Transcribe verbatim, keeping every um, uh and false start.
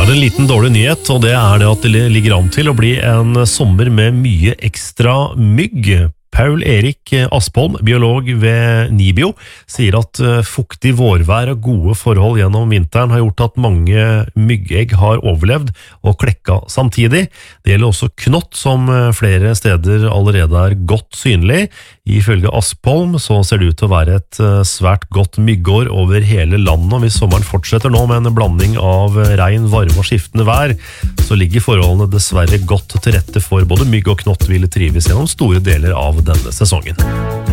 har en liten dårlig nyhet, og det er det at det ligger an til å bli en sommer med mye ekstra mygg. Paul Erik Aspholm, biolog ved Nibio, sier at fuktig vårvær og gode forhold gjennom vinteren har gjort at mange myggegg har overlevd og klekka samtidig. Det gjelder også knott, som flere steder allerede er godt synlig. Ifølge Aspholm så ser det ut til å være et svært godt myggår over hele landet, og hvis sommeren fortsetter nå med en blanding av regn, varme og skiftende vær, så ligger forholdene dessverre godt til rette for både mygg og knott ville trives gjennom store deler av denne sesongen.